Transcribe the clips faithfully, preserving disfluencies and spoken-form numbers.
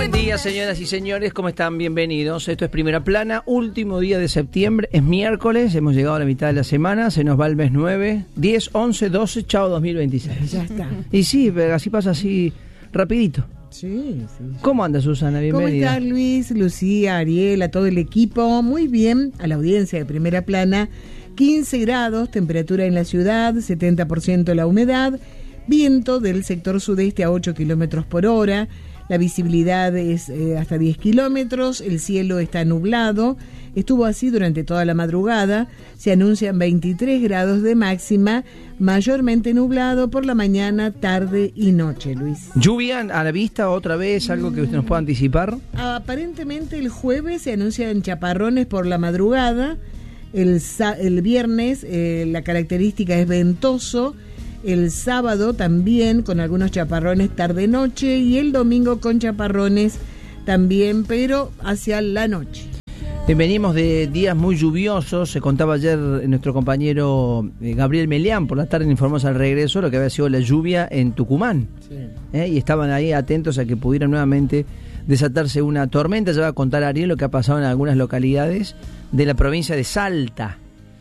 Buen día, señoras y señores, ¿cómo están? Bienvenidos. Esto es Primera Plana, último día de septiembre, es miércoles, hemos llegado a la mitad de la semana, se nos va el mes nueve, diez, once, doce, chao dos mil veintiséis. Ya está. Y sí, pero así pasa así rapidito. Sí, sí. ¿Cómo anda, Susana? Bienvenida. ¿Cómo estás, Luis, Lucía, Ariel, a todo el equipo? Muy bien, a la audiencia de Primera Plana. quince grados, temperatura en la ciudad, setenta por ciento la humedad, viento del sector sudeste a ocho kilómetros por hora, la visibilidad es eh, hasta diez kilómetros, el cielo está nublado, estuvo así durante toda la madrugada, se anuncian veintitrés grados de máxima, mayormente nublado por la mañana, tarde y noche, Luis. ¿Lluvia a la vista otra vez? ¿Algo que usted nos pueda anticipar? Aparentemente el jueves se anuncian chaparrones por la madrugada, el, el viernes eh, la característica es ventoso, el sábado también con algunos chaparrones tarde-noche y el domingo con chaparrones también, pero hacia la noche. Venimos de días muy lluviosos, se contaba ayer nuestro compañero Gabriel Meleán, por la tarde informó al regreso lo que había sido la lluvia en Tucumán. Sí. ¿Eh? Y estaban ahí atentos a que pudiera nuevamente desatarse una tormenta. Ya va a contar Ariel lo que ha pasado en algunas localidades de la provincia de Salta.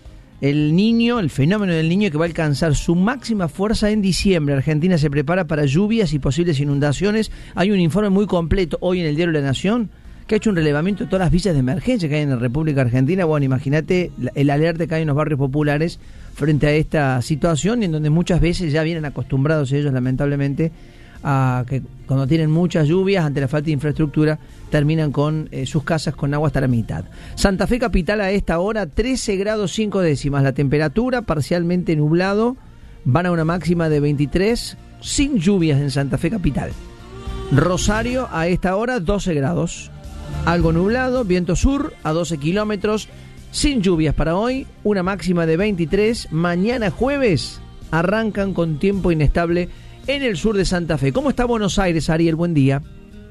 El niño, el fenómeno del niño que va a alcanzar su máxima fuerza en diciembre. Argentina se prepara para lluvias y posibles inundaciones. Hay un informe muy completo hoy en el diario La Nación que ha hecho un relevamiento de todas las villas de emergencia que hay en la República Argentina. Bueno, imagínate el alerta que hay en los barrios populares frente a esta situación, en donde muchas veces ya vienen acostumbrados ellos, lamentablemente, a que cuando tienen muchas lluvias, ante la falta de infraestructura, terminan con eh, sus casas con agua hasta la mitad. Santa Fe capital a esta hora, trece grados cinco décimas. La temperatura parcialmente nublado, van a una máxima de veintitrés, sin lluvias en Santa Fe capital. Rosario a esta hora, doce grados. Algo nublado, viento sur a doce kilómetros, sin lluvias para hoy, una máxima de veintitrés. Mañana jueves arrancan con tiempo inestable en el sur de Santa Fe. ¿Cómo está Buenos Aires, Ariel? Buen día.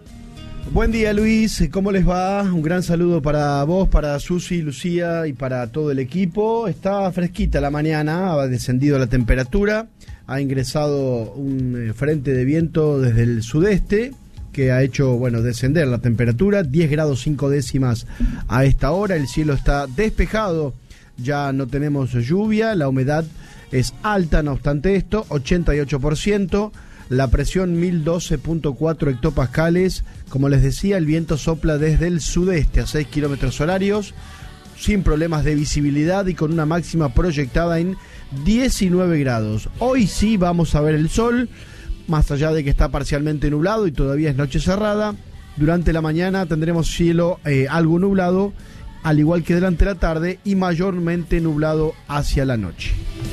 Buen día, Luis. ¿Cómo les va? Un gran saludo para vos, para Susi, Lucía y para todo el equipo. Está fresquita la mañana, ha descendido la temperatura, ha ingresado un frente de viento desde el sudeste que ha hecho, bueno, descender la temperatura, diez grados cinco décimas a esta hora, el cielo está despejado, ya no tenemos lluvia, la humedad es alta, no obstante esto, ochenta y ocho por ciento, la presión mil doce punto cuatro hectopascales, como les decía, el viento sopla desde el sudeste a seis kilómetros horarios, sin problemas de visibilidad y con una máxima proyectada en diecinueve grados. Hoy sí vamos a ver el sol, más allá de que está parcialmente nublado y todavía es noche cerrada. Durante la mañana tendremos cielo eh, algo nublado, al igual que durante la tarde, y mayormente nublado hacia la noche.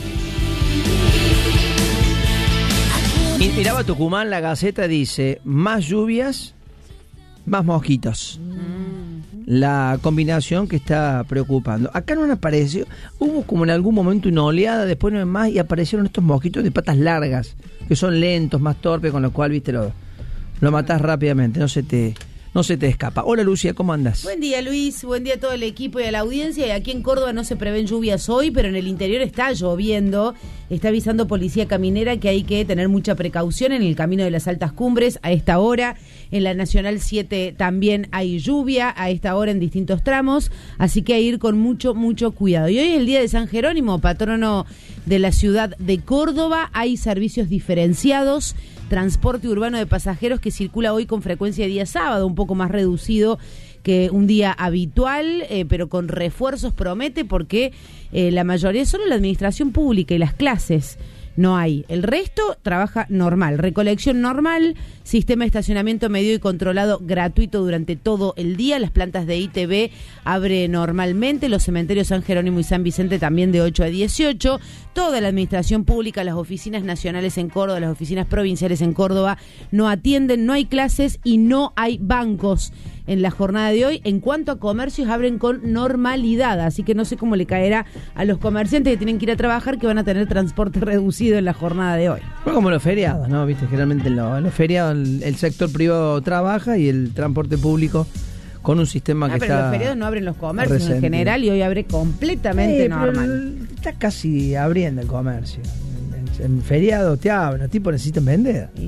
Y miraba Tucumán, la Gaceta dice, más lluvias, más mosquitos. La combinación que está preocupando. Acá no apareció, hubo como en algún momento una oleada, después no es más, y aparecieron estos mosquitos de patas largas, que son lentos, más torpes, con lo cual, viste, lo, lo matás rápidamente, no se te... No se te escapa. Hola, Lucia, ¿cómo andás? Buen día, Luis. Buen día a todo el equipo y a la audiencia. Y aquí en Córdoba no se prevén lluvias hoy, pero en el interior está lloviendo. Está avisando Policía Caminera que hay que tener mucha precaución en el camino de las altas cumbres a esta hora. En la Nacional siete también hay lluvia a esta hora en distintos tramos. Así que hay que ir con mucho, mucho cuidado. Y hoy es el día de San Jerónimo, patrono de la ciudad de Córdoba. Hay servicios diferenciados. Transporte urbano de pasajeros que circula hoy con frecuencia de día sábado, un poco más reducido que un día habitual, eh, pero con refuerzos promete, porque eh, la mayoría, solo la administración pública y las clases no hay. El resto trabaja normal, recolección normal, sistema de estacionamiento medido y controlado gratuito durante todo el día. Las plantas de I T B abre normalmente, los cementerios San Jerónimo y San Vicente también de ocho a dieciocho. Toda la administración pública, las oficinas nacionales en Córdoba, las oficinas provinciales en Córdoba no atienden, no hay clases y no hay bancos en la jornada de hoy. En cuanto a comercios, abren con normalidad, así que no sé cómo le caerá a los comerciantes que tienen que ir a trabajar, que van a tener transporte reducido en la jornada de hoy. Fue como los feriados, ¿no? Viste, generalmente en los, los feriados el, el sector privado trabaja y el transporte público con un sistema ah, que pero está... Pero los feriados no abren los comercios resentido. En general, y hoy abre completamente sí, normal. Está casi abriendo el comercio. En, en, en feriado te abren, los tipos necesitan vender. Y sí.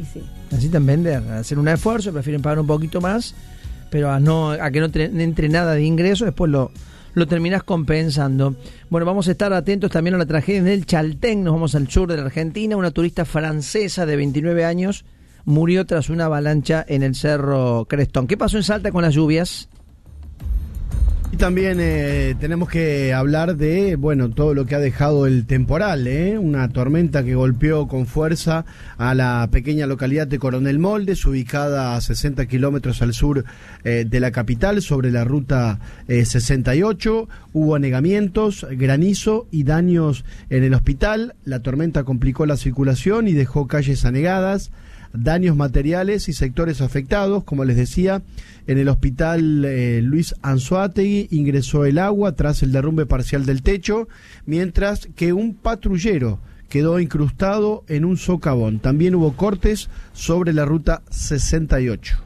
necesitan vender, hacer un esfuerzo, prefieren pagar un poquito más, pero a no a que no tre- entre nada de ingreso, después lo, lo terminás compensando. Bueno, vamos a estar atentos también a la tragedia del Chaltén, nos vamos al sur de la Argentina. Una turista francesa de veintinueve años murió tras una avalancha en el Cerro Crestón. ¿Qué pasó en Salta con las lluvias? Y también eh, tenemos que hablar de, bueno, todo lo que ha dejado el temporal, ¿eh? Una tormenta que golpeó con fuerza a la pequeña localidad de Coronel Moldes, ubicada a sesenta kilómetros al sur eh, de la capital, sobre la ruta eh, sesenta y ocho. Hubo anegamientos, granizo y daños en el hospital. La tormenta complicó la circulación y dejó calles anegadas, daños materiales y sectores afectados. Como les decía, en el hospital eh, Luis Anzoátegui ingresó el agua tras el derrumbe parcial del techo, mientras que un patrullero quedó incrustado en un socavón. También hubo cortes sobre la ruta sesenta y ocho.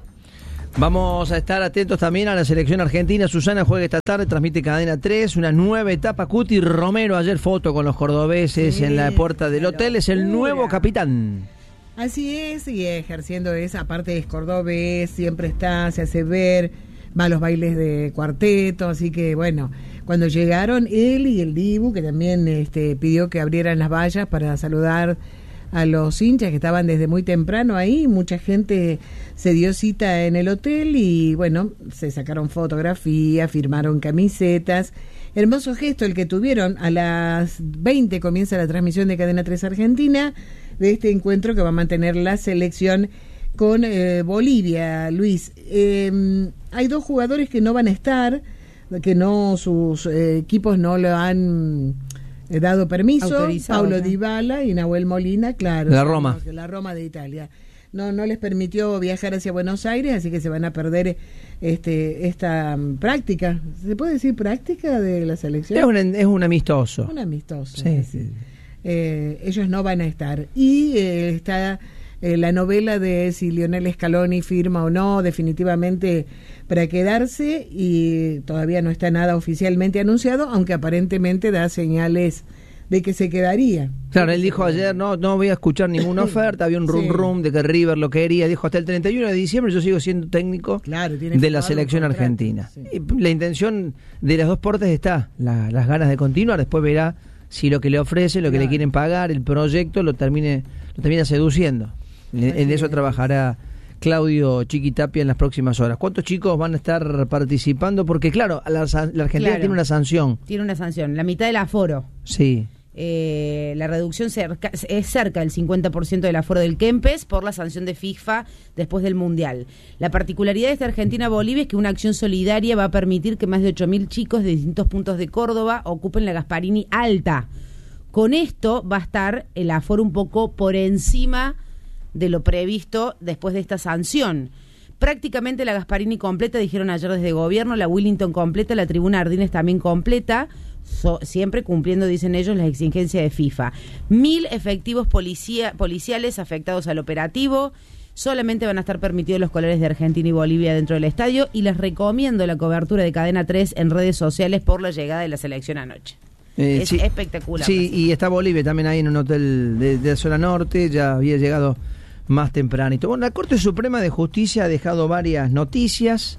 Vamos a estar atentos también a la selección argentina. Susana juega esta tarde, transmite Cadena tres, una nueva etapa. Cuti Romero ayer foto con los cordobeses sí, en la puerta del hotel, es el nuevo capitán. Así es, y ejerciendo esa parte de cordobés, siempre está, se hace ver, va a los bailes de cuarteto, así que bueno, cuando llegaron él y el Dibu, que también este, pidió que abrieran las vallas para saludar a los hinchas que estaban desde muy temprano ahí, mucha gente se dio cita en el hotel y bueno, se sacaron fotografías, firmaron camisetas. Hermoso gesto el que tuvieron. A las veinte comienza la transmisión de Cadena tres Argentina de este encuentro que va a mantener la selección con eh, Bolivia. Luis, eh, hay dos jugadores que no van a estar, que no sus eh, equipos no lo han eh, dado permiso. Autorizado, Paulo ¿no? Dybala y Nahuel Molina, claro. La Roma. La Roma de Italia. No, no les permitió viajar hacia Buenos Aires, así que se van a perder este esta um, práctica. ¿Se puede decir práctica de la selección? Es un, es un amistoso. Un amistoso. Sí, sí. Eh, ellos no van a estar. Y eh, está eh, la novela de si Lionel Scaloni firma o no definitivamente para quedarse, y todavía no está nada oficialmente anunciado, aunque aparentemente da señales de que se quedaría. Claro, él dijo ayer, no no voy a escuchar ninguna oferta, había un rum Sí. rum de que River lo quería, dijo hasta el treinta y uno de diciembre yo sigo siendo técnico Claro, tiene que de la pagar un selección contrato, argentina. sí. Y la intención de las dos partes está, la, las ganas de continuar, después verá si lo que le ofrece, lo que Claro. le quieren pagar, el proyecto lo termine lo termina seduciendo. En, en eso trabajará Claudio Chiquitapia en las próximas horas. ¿Cuántos chicos van a estar participando? Porque claro, la, la Argentina Claro. tiene una sanción. Tiene una sanción, la mitad del aforo. Sí. Eh, la reducción cerca, es cerca del cincuenta por ciento del aforo del Kempes por la sanción de FIFA después del Mundial. La particularidad de esta Argentina-Bolivia es que una acción solidaria va a permitir que más de ocho mil chicos de distintos puntos de Córdoba ocupen la Gasparini alta. Con esto va a estar el aforo un poco por encima de lo previsto después de esta sanción. Prácticamente la Gasparini completa, dijeron ayer desde gobierno, la Willington completa, la Tribuna Ardines también completa, so, siempre cumpliendo, dicen ellos, las exigencias de FIFA. Mil efectivos policía, policiales afectados al operativo, solamente van a estar permitidos los colores de Argentina y Bolivia dentro del estadio, y les recomiendo la cobertura de Cadena tres en redes sociales por la llegada de la selección anoche. Eh, es sí, espectacular. Sí, y está Bolivia también ahí en un hotel de, de la zona norte, ya había llegado más tempranito. Bueno, la Corte Suprema de Justicia ha dejado varias noticias,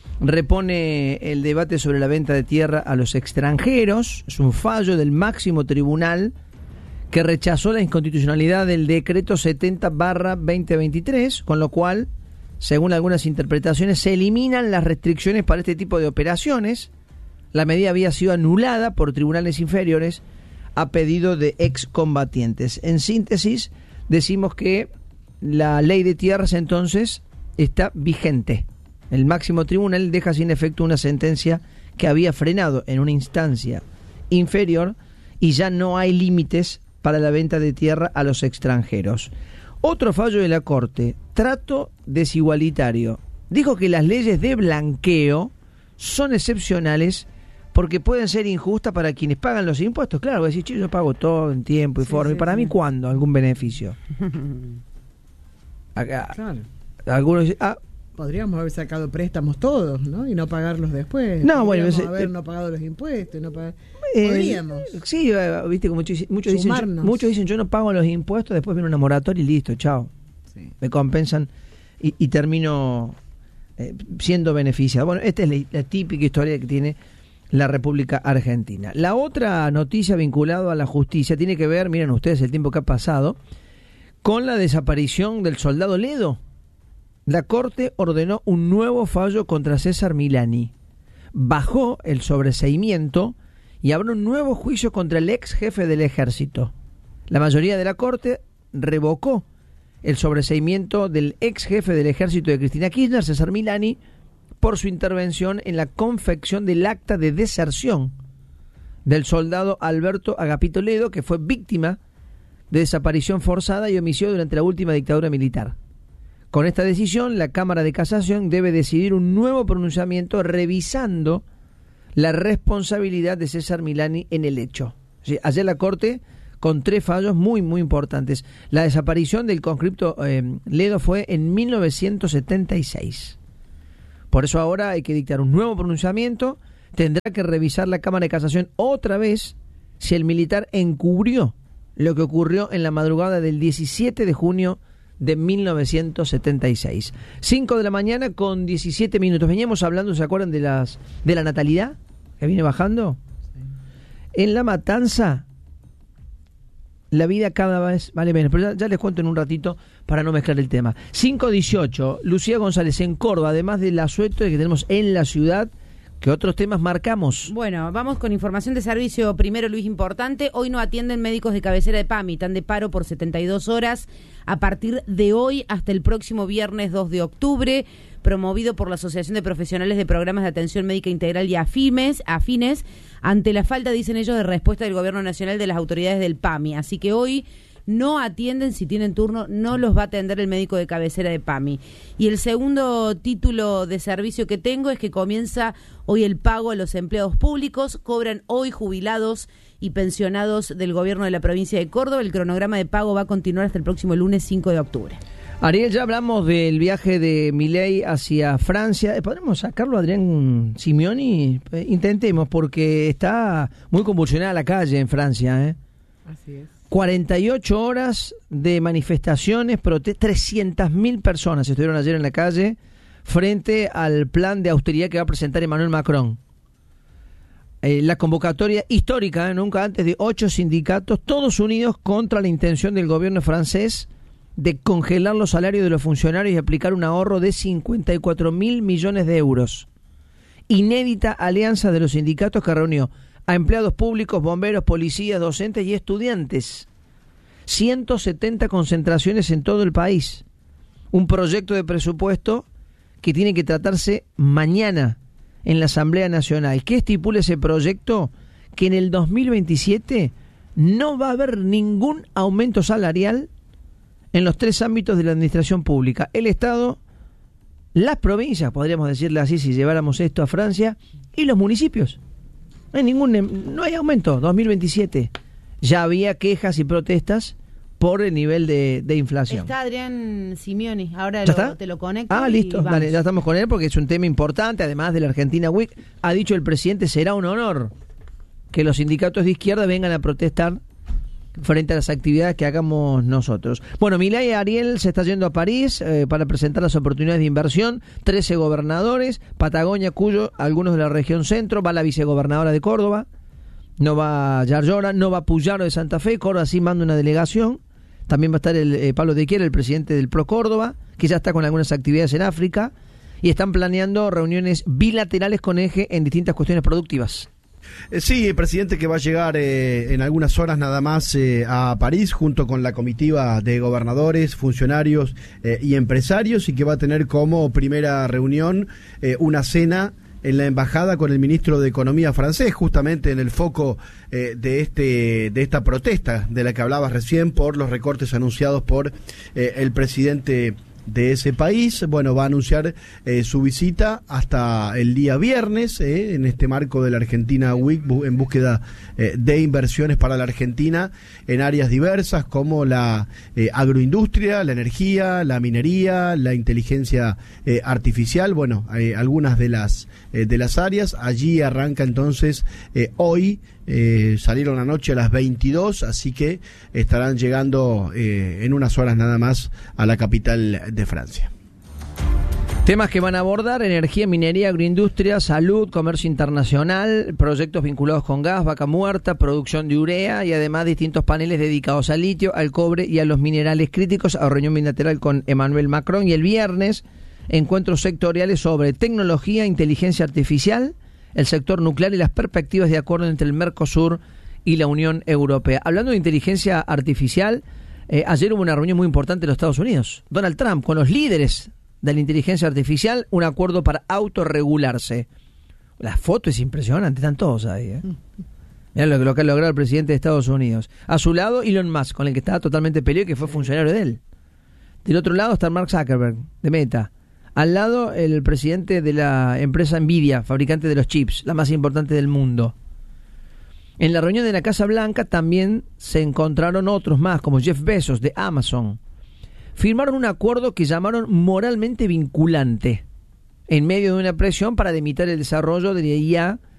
repone el debate sobre la venta de tierra a los extranjeros, es un fallo del máximo tribunal que rechazó la inconstitucionalidad del decreto setenta barra veinte veintitrés, con lo cual, según algunas interpretaciones, se eliminan las restricciones para este tipo de operaciones. La medida había sido anulada por tribunales inferiores a pedido de excombatientes. En síntesis, decimos que la ley de tierras entonces está vigente. El máximo tribunal deja sin efecto una sentencia que había frenado en una instancia inferior y ya no hay límites para la venta de tierra a los extranjeros. Otro fallo de la Corte, trato desigualitario. Dijo que las leyes de blanqueo son excepcionales porque pueden ser injustas para quienes pagan los impuestos. Claro, voy a decir, che, yo pago todo en tiempo y Sí, forma. sí, ¿Y para sí. mí cuándo? ¿Algún beneficio? Acá, Claro. algunos dicen, ah, Podríamos haber sacado préstamos todos, ¿no? Y no pagarlos después. No, bueno, Podríamos ese- haber eh, no pagado los impuestos. No pagar... eh, Podríamos. sí, eh, viste, como muchos, muchos, dicen, yo, Sumarnos. muchos dicen, yo no pago los impuestos, después viene una moratoria y listo, chao. sí. me compensan y, y termino eh, siendo beneficiado. Bueno, esta es la, la típica historia que tiene la República Argentina. La otra noticia vinculada a la justicia tiene que ver, miren ustedes el tiempo que ha pasado, con la desaparición del soldado Ledo. La Corte ordenó un nuevo fallo contra César Milani. Bajó el sobreseimiento y abrió un nuevo juicio contra el ex jefe del ejército. La mayoría de la Corte revocó el sobreseimiento del ex jefe del ejército de Cristina Kirchner, César Milani, por su intervención en la confección del acta de deserción del soldado Alberto Agapito Ledo, que fue víctima de desaparición forzada y homicidio durante la última dictadura militar. Con esta decisión, la Cámara de Casación debe decidir un nuevo pronunciamiento revisando la responsabilidad de César Milani en el hecho. Sí, ayer la Corte, con tres fallos muy, muy importantes. La desaparición del conscripto eh, Ledo fue en mil novecientos setenta y seis. Por eso ahora hay que dictar un nuevo pronunciamiento. Tendrá que revisar la Cámara de Casación otra vez si el militar encubrió lo que ocurrió en la madrugada del diecisiete de junio de mil novecientos setenta y seis. cinco de la mañana con diecisiete minutos. Veníamos hablando, ¿se acuerdan de las de la natalidad que viene bajando? Sí. En La Matanza la vida cada vez vale menos, pero ya, ya les cuento en un ratito para no mezclar el tema. cinco dieciocho, Lucía González, en Córdoba, además del asueto que tenemos en la ciudad, ¿qué otros temas marcamos? Bueno, vamos con información de servicio. Primero, Luis, importante, hoy no atienden médicos de cabecera de PAMI, están de paro por setenta y dos horas a partir de hoy hasta el próximo viernes dos de octubre, promovido por la Asociación de Profesionales de Programas de Atención Médica Integral y AFIMES, afines, ante la falta, dicen ellos, de respuesta del Gobierno Nacional de las autoridades del PAMI. Así que hoy no atienden, si tienen turno, no los va a atender el médico de cabecera de PAMI. Y el segundo título de servicio que tengo es que comienza hoy el pago a los empleados públicos, cobran hoy jubilados y pensionados del gobierno de la provincia de Córdoba. El cronograma de pago va a continuar hasta el próximo lunes cinco de octubre. Ariel, ya hablamos del viaje de Milei hacia Francia. ¿Podremos sacarlo, Adrián Simeoni? Eh, intentemos, porque está muy convulsionada la calle en Francia, ¿eh? Así es. cuarenta y ocho horas de manifestaciones, trescientas mil personas estuvieron ayer en la calle frente al plan de austeridad que va a presentar Emmanuel Macron. Eh, la convocatoria histórica, ¿eh? Nunca antes, de ocho sindicatos, todos unidos contra la intención del gobierno francés de congelar los salarios de los funcionarios y aplicar un ahorro de cincuenta y cuatro mil millones de euros. Inédita alianza de los sindicatos que reunió a empleados públicos, bomberos, policías, docentes y estudiantes. ciento setenta concentraciones en todo el país. Un proyecto de presupuesto que tiene que tratarse mañana en la Asamblea Nacional. ¿Qué estipula ese proyecto? Que en el dos mil veintisiete no va a haber ningún aumento salarial en los tres ámbitos de la administración pública: el Estado, las provincias, podríamos decirle así si lleváramos esto a Francia, y los municipios. No hay ningún, no hay aumento. dos mil veintisiete ya había quejas y protestas por el nivel de, de inflación. Está Adrián Simeoni, ahora ¿Ya lo, está? te lo conecto. Ah, listo, dale, ya estamos con él porque es un tema importante, además de la Argentina Week. Ha dicho el presidente, será un honor que los sindicatos de izquierda vengan a protestar frente a las actividades que hagamos nosotros. Bueno, Milei Ariel se está yendo a París eh, para presentar las oportunidades de inversión. trece gobernadores, Patagonia, Cuyo, algunos de la región centro, va la vicegobernadora de Córdoba, no va Yarlora, no va Puyaro de Santa Fe. Córdoba sí manda una delegación. También va a estar el eh, Pablo de Quiera, el presidente del Pro Córdoba, que ya está con algunas actividades en África, y están planeando reuniones bilaterales con eje en distintas cuestiones productivas. Eh, sí, el presidente que va a llegar eh, en algunas horas nada más eh, a París junto con la comitiva de gobernadores, funcionarios eh, y empresarios, y que va a tener como primera reunión eh, una cena en la embajada con el ministro de Economía francés, justamente en el foco eh, de este de esta protesta de la que hablabas recién por los recortes anunciados por eh, el presidente de ese país. Bueno, va a anunciar eh, su visita hasta el día viernes, eh, en este marco de la Argentina Week, en búsqueda eh, de inversiones para la Argentina en áreas diversas como la eh, agroindustria, la energía, la minería, la inteligencia eh, artificial, bueno, eh, algunas de las, eh, de las áreas. Allí arranca entonces eh, hoy. Eh, salieron anoche a las veintidós, así que estarán llegando eh, en unas horas nada más a la capital de Francia. Temas que van a abordar: energía, minería, agroindustria, salud, comercio internacional, proyectos vinculados con gas, vaca muerta, producción de urea y además distintos paneles dedicados al litio, al cobre y a los minerales críticos. A reunión bilateral con Emmanuel Macron, y el viernes encuentros sectoriales sobre tecnología, inteligencia artificial, el sector nuclear y las perspectivas de acuerdo entre el Mercosur y la Unión Europea. Hablando de inteligencia artificial, eh, ayer hubo una reunión muy importante en los Estados Unidos. Donald Trump con los líderes de la inteligencia artificial, un acuerdo para autorregularse. La foto es impresionante, están todos ahí. ¿eh? Mirá lo, lo que ha logrado el presidente de Estados Unidos. A su lado, Elon Musk, con el que estaba totalmente peleado y que fue funcionario de él. Del otro lado está Mark Zuckerberg, de Meta. Al lado, el presidente de la empresa Nvidia, fabricante de los chips, la más importante del mundo. En la reunión de la Casa Blanca también se encontraron otros más, como Jeff Bezos, de Amazon. Firmaron un acuerdo que llamaron moralmente vinculante, en medio de una presión para limitar el desarrollo de la I A